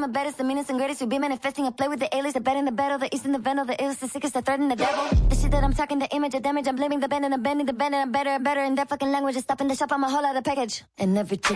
the baddest, the meanest and greatest. You be manifesting. I play with the aliens, the bad and the battle, the east and the venom, the illest, the sickest, the threat and the devil. The shit that I'm talking, the image of damage. I'm blaming the band and I'm bending the band and I'm better and better. And that fucking language is stopping the shop. I'm a whole lot of package. And every chick